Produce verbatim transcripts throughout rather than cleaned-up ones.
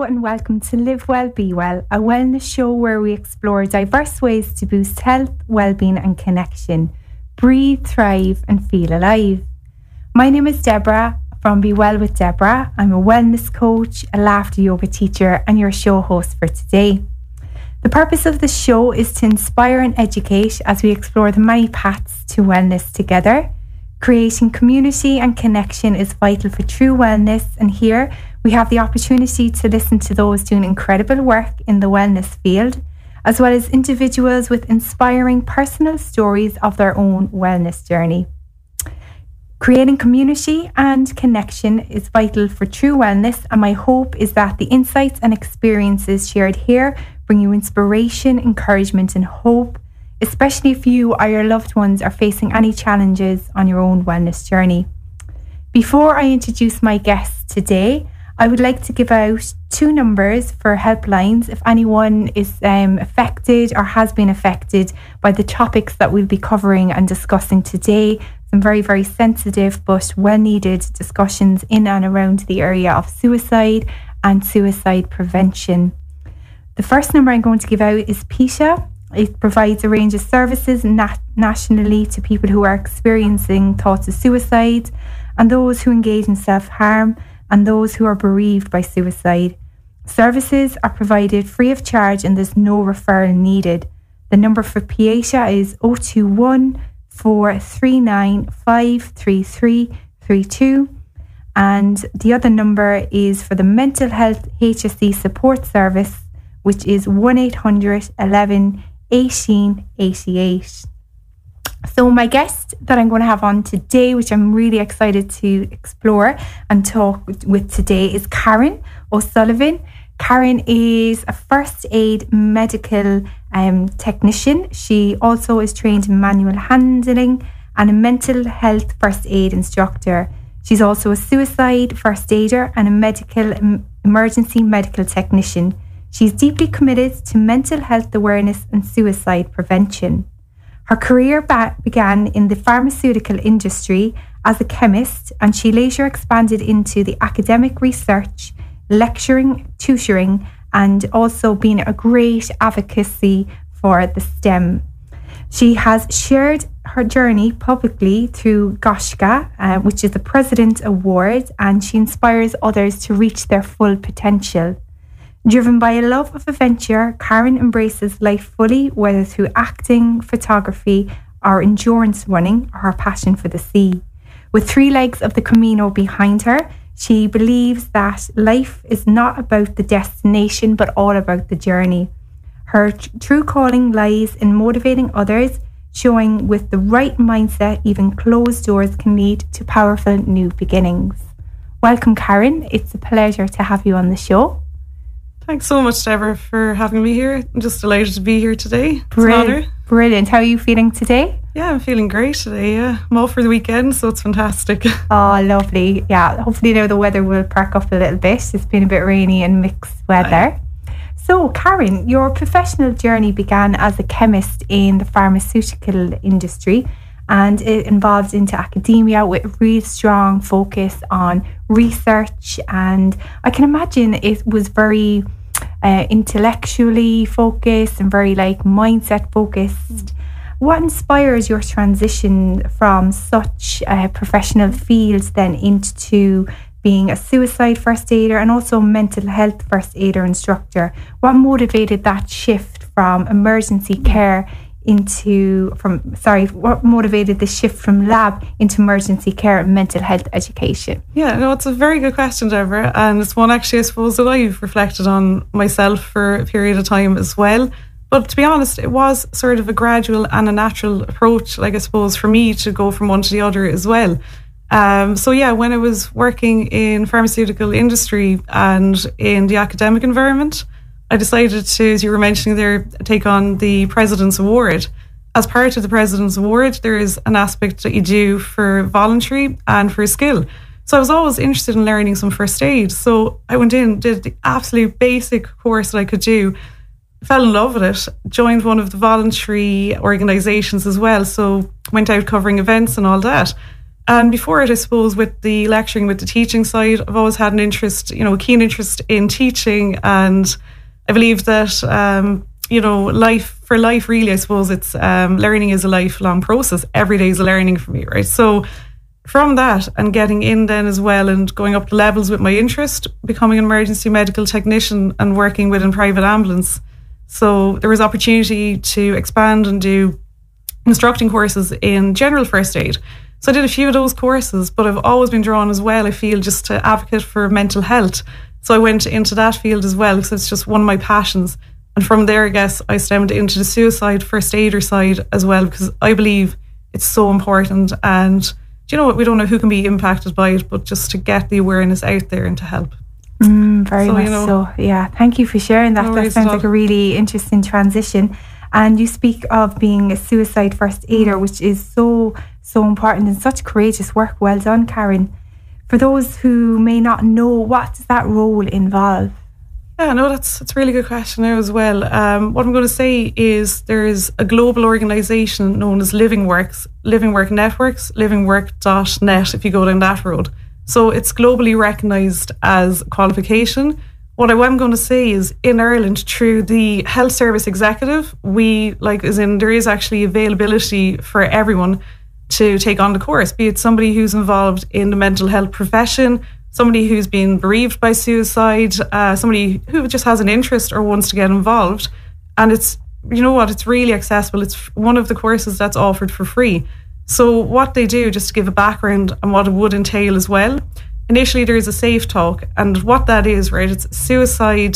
and welcome to Live Well, Be Well, a wellness show where we explore diverse ways to boost health, well-being and connection. Breathe, thrive and feel alive. My name is Deborah from Be Well with Deborah. I'm a wellness coach, a laughter yoga teacher and your show host for today. The purpose of the show is to inspire and educate as we explore the many paths to wellness together. Creating community and connection is vital for true wellness, and here we have the opportunity to listen to those doing incredible work in the wellness field, as well as individuals with inspiring personal stories of their own wellness journey. Creating community and connection is vital for true wellness, and my hope is that the insights and experiences shared here bring you inspiration, encouragement and hope, especially if you or your loved ones are facing any challenges on your own wellness journey. Before I introduce my guest today, I would like to give out two numbers for helplines if anyone is um, affected or has been affected by the topics that we'll be covering and discussing today. Some very, very sensitive but well-needed discussions in and around the area of suicide and suicide prevention. The first number I'm going to give out is PETA. It provides a range of services nat- nationally to people who are experiencing thoughts of suicide and those who engage in self-harm and those who are bereaved by suicide. Services are provided free of charge and there's no referral needed. The number for PETA is zero two one, four three nine, five three three three two, and the other number is for the Mental Health H S E Support Service, which is one eight hundred, eleven, eighteen eighty-eight. So my guest that I'm going to have on today, which I'm really excited to explore and talk with today, is Karen O'Sullivan. Karen is a first aid medical um, technician. She also is trained in manual handling and a mental health first aid instructor. She's also a suicide first aider and a medical emergency medical technician. She's deeply committed to mental health awareness and suicide prevention. Her career ba- began in the pharmaceutical industry as a chemist, and she later expanded into the academic research, lecturing, tutoring, and also being a great advocacy for the STEM. She has shared her journey publicly through Goshka, uh, which is the President Award, and she inspires others to reach their full potential. Driven by a love of adventure, Karen embraces life fully, whether through acting, photography, or endurance running, or her passion for the sea. With three legs of the Camino behind her, she believes that life is not about the destination, but all about the journey. Her t- true calling lies in motivating others, showing with the right mindset, even closed doors can lead to powerful new beginnings. Welcome, Karen. It's a pleasure to have you on the show. Thanks so much, Deborah, for having me here. I'm just delighted to be here today. It's Brilliant. an honour. Brilliant. How are you feeling today? Yeah, I'm feeling great today. Yeah, I'm off for the weekend, so it's fantastic. Oh, lovely. Yeah, hopefully now the weather will perk up a little bit. It's been a bit rainy and mixed weather. Aye. So, Karen, your professional journey began as a chemist in the pharmaceutical industry, and it involved into academia with a real strong focus on research. And I can imagine it was very uh, intellectually focused and very like mindset focused. What inspires your transition from such uh, professional fields then into being a suicide first aider and also mental health first aider instructor? What motivated that shift from emergency care into from sorry what motivated the shift from lab into emergency care and mental health education? Yeah, no, it's a very good question, Deborah, and it's one actually I suppose that I've reflected on myself for a period of time as well. But to be honest, it was sort of a gradual and a natural approach, like I suppose, for me to go from one to the other as well. Um, so yeah, when I was working in pharmaceutical industry and in the academic environment, I decided to, as you were mentioning there, take on the President's Award. As part of the President's Award, there is an aspect that you do for voluntary and for skill. So I was always interested in learning some first aid. So I went in, did the absolute basic course that I could do, fell in love with it, joined one of the voluntary organisations as well. So went out covering events and all that. And before it, I suppose, with the lecturing, with the teaching side, I've always had an interest, you know, a keen interest in teaching. And I believe that, um, you know, life for life, really, I suppose it's um, learning is a lifelong process. Every day is a learning for me, right? So from that and getting in then as well and going up the levels with my interest, becoming an emergency medical technician and working within private ambulance. So there was opportunity to expand and do instructing courses in general first aid. So I did a few of those courses, but I've always been drawn as well, I feel, just to advocate for mental health. So I went into that field as well because it's just one of my passions. And from there, I guess, I stemmed into the suicide first aider side as well, because I believe it's so important. And do you know what? We don't know who can be impacted by it, but just to get the awareness out there and to help. Mm, very so, much you know, so. Yeah, thank you for sharing that. No That sounds like a really interesting transition. And you speak of being a suicide first aider, which is so, so important and such courageous work. Well done, Karen. For those who may not know, what does that role involve? Yeah, no, that's that's a really good question there as well. Um, what I'm going to say is there is a global organisation known as Living Works, Living Work Networks, living work dot net if you go down that road. So it's globally recognised as a qualification. What I am going to say is in Ireland, through the Health Service Executive, we, like, as in there is actually availability for everyone to take on the course, be it somebody who's involved in the mental health profession, somebody who's been bereaved by suicide, uh, somebody who just has an interest or wants to get involved. And it's, you know what, it's really accessible. It's one of the courses that's offered for free. So what they do, just to give a background on what it would entail as well, initially there is a safe talk, and what that is, right, it's suicide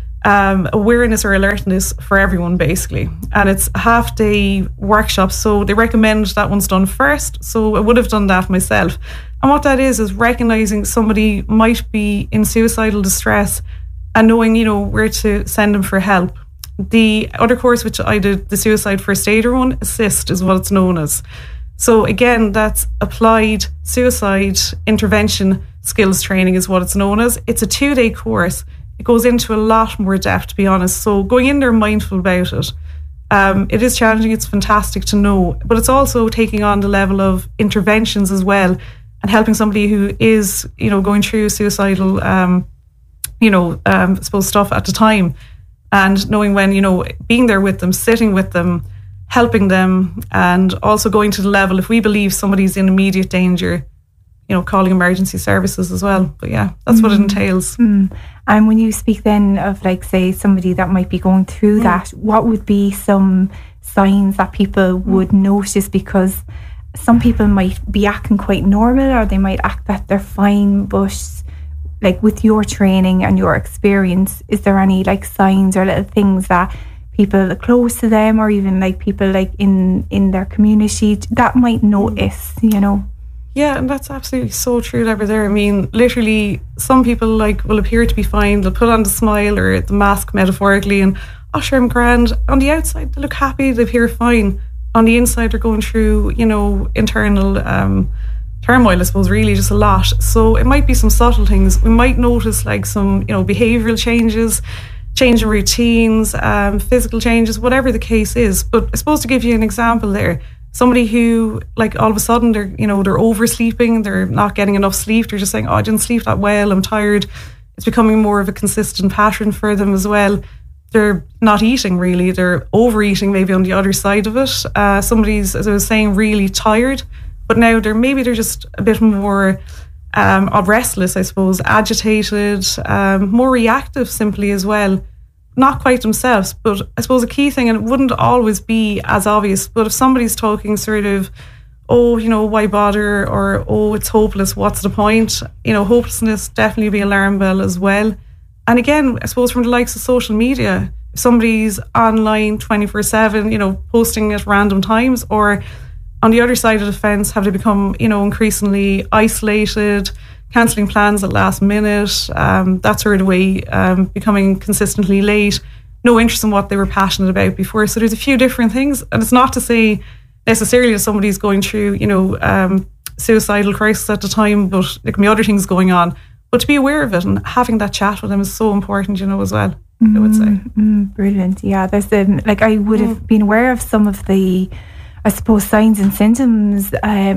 um, awareness or alertness for everyone basically, and it's a half day workshop. So they recommend that one's done first, so I would have done that myself. And what that is is recognising somebody might be in suicidal distress and knowing, you know, where to send them for help. The other course which I did, the suicide first aider one, ASSIST is what it's known as. So again, that's applied suicide intervention skills training is what it's known as. It's a two-day course. It goes into a lot more depth, to be honest. So going in there mindful about it. Um, it is challenging. It's fantastic to know. But it's also taking on the level of interventions as well and helping somebody who is, you know, going through suicidal, um, you know, um, I suppose stuff at the time, and knowing when, you know, being there with them, sitting with them, helping them, and also going to the level, if we believe somebody's in immediate danger, you know, calling emergency services as well. But yeah, that's mm. what it entails. Mm. And when you speak then of, like, say, somebody that might be going through mm. that, what would be some signs that people would mm. notice? Because some people might be acting quite normal, or they might act that they're fine, but like with your training and your experience, is there any like signs or little things that people close to them, or even like people like in in their community that might notice, you know? Yeah, and that's absolutely so true, Deborah, there. I mean, literally, some people like will appear to be fine. They'll put on the smile or the mask metaphorically and, oh, sure, I'm grand. On the outside, they look happy, they appear fine. On the inside, they're going through, you know, internal um, turmoil, I suppose, really just a lot. So it might be some subtle things. We might notice like some, you know, behavioural changes, change in routines, um, physical changes, whatever the case is. But I suppose to give you an example there, somebody who, like, all of a sudden they're, you know, they're oversleeping, they're not getting enough sleep, they're just saying, oh, I didn't sleep that well, I'm tired. It's becoming more of a consistent pattern for them as well. They're not eating really, they're overeating maybe on the other side of it. Uh, somebody's, as I was saying, really tired, but now they're maybe they're just a bit more um, restless, I suppose, agitated, um, more reactive simply as well. Not quite themselves, but I suppose a key thing, and it wouldn't always be as obvious, but if somebody's talking sort of, oh, you know, why bother, or oh, it's hopeless, what's the point? You know, hopelessness definitely be alarm bell as well. And again, I suppose from the likes of social media, if somebody's online twenty-four seven, you know, posting at random times, or on the other side of the fence, have they become, you know, increasingly isolated, cancelling plans at last minute, um, that sort of way, um, becoming consistently late, no interest in what they were passionate about before. So there's a few different things, and it's not to say necessarily that somebody's going through, you know, um, suicidal crisis at the time, but there can be other things going on. But to be aware of it and having that chat with them is so important, you know, as well, mm, I would say. Mm, brilliant. Yeah, there's um, like I would have mm. been aware of some of the, I suppose, signs and symptoms um, of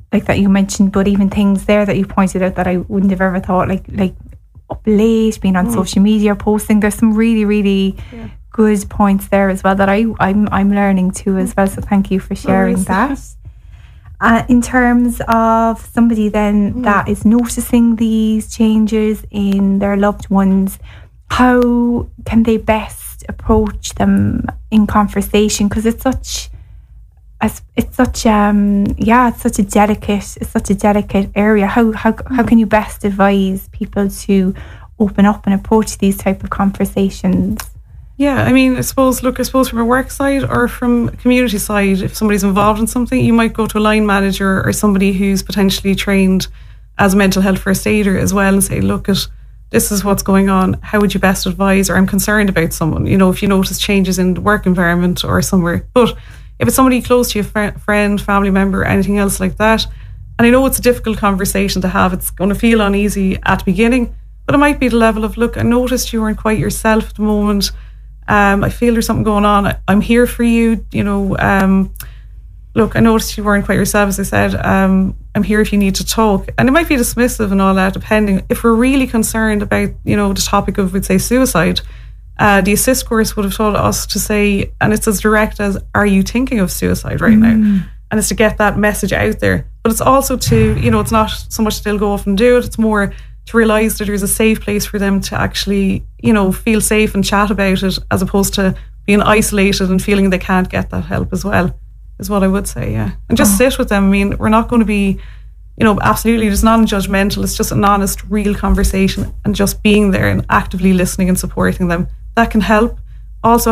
like that you mentioned, but even things there that you pointed out that I wouldn't have ever thought, like like up late, being on mm. social media, posting. There's some really, really yeah. good points there as well that I, I'm I'm learning too as well. So thank you for sharing that. Uh, in terms of somebody then mm. that is noticing these changes in their loved ones, how can they best approach them in conversation? Because it's such as it's such um yeah it's such a delicate it's such a delicate area. How how how can you best advise people to open up and approach these type of conversations? Yeah, I mean, I suppose, look, I suppose from a work side or from a community side, if somebody's involved in something, you might go to a line manager or somebody who's potentially trained as a mental health first aider as well and say, look, at this is what's going on. How would you best advise? Or I'm concerned about someone, you know, if you notice changes in the work environment or somewhere. But if it's somebody close to you, fr- friend, family member, anything else like that, and I know it's a difficult conversation to have, it's going to feel uneasy at the beginning, but it might be the level of, look, I noticed you weren't quite yourself at the moment. Um, I feel there's something going on. I, I'm here for you. You know, um, look, I noticed you weren't quite yourself, as I said. Um, I'm here if you need to talk. And it might be dismissive and all that, depending. If we're really concerned about, you know, the topic of, we'd say, suicide, uh, the assist course would have told us to say, and it's as direct as, are you thinking of suicide right mm. now? And it's to get that message out there. But it's also to, you know, it's not so much they'll go off and do it. It's more to realise that there's a safe place for them to actually, you know, feel safe and chat about it, as opposed to being isolated and feeling they can't get that help as well, is what I would say, yeah. And just oh. sit with them. I mean, we're not going to be, you know, absolutely, it's non-judgmental. It's just an honest, real conversation, and just being there and actively listening and supporting them. That can help. Also